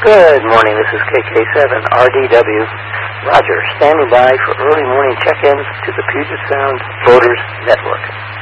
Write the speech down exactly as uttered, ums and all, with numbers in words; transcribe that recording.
Good morning, this is K K seven R D W. Roger, standing by for early morning check-ins to the Puget Sound Voters Network.